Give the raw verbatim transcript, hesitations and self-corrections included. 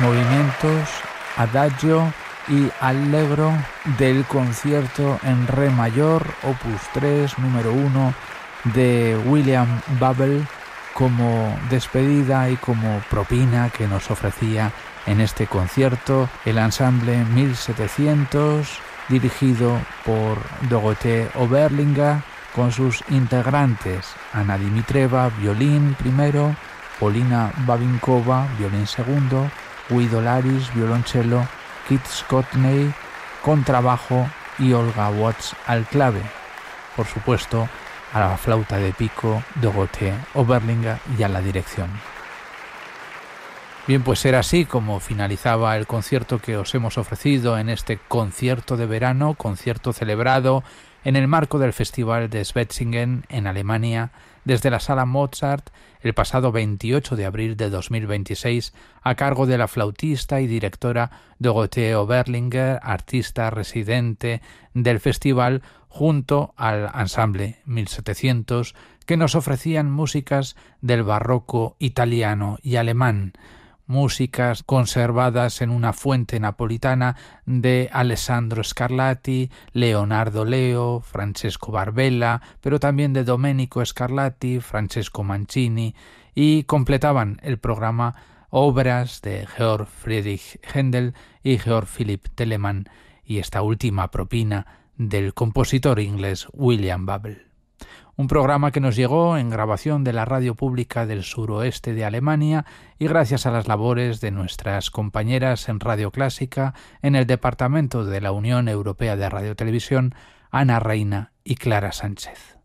movimientos Adagio y Allegro del concierto en re mayor, opus tres, número uno, de William Babel, como despedida y como propina que nos ofrecía en este concierto el ensamble mil setecientos, dirigido por Dorothée Oberlinger, con sus integrantes Ana Dimitreva, violín primero, Polina Babinkova, violín segundo, Guido Laris, violonchelo, Kit Scotney, contrabajo y Olga Watts al clave. Por supuesto, a la flauta de pico, Dorothée Oberlinger, y a la dirección. Bien, pues era así como finalizaba el concierto que os hemos ofrecido en este concierto de verano, concierto celebrado en el marco del Festival de Schwetzingen en Alemania, desde la Sala Mozart, el pasado veintiocho de abril de dos mil veintiséis, a cargo de la flautista y directora Dorothée Oberlinger, artista residente del festival, junto al ensamble mil setecientos, que nos ofrecían músicas del barroco italiano y alemán, músicas conservadas en una fuente napolitana de Alessandro Scarlatti, Leonardo Leo, Francesco Barbella, pero también de Domenico Scarlatti, Francesco Mancini, y completaban el programa obras de Georg Friedrich Händel y Georg Philipp Telemann, y esta última propina del compositor inglés William Babel. Un programa que nos llegó en grabación de la radio pública del suroeste de Alemania y gracias a las labores de nuestras compañeras en Radio Clásica en el Departamento de la Unión Europea de Radiotelevisión, Ana Reina y Clara Sánchez.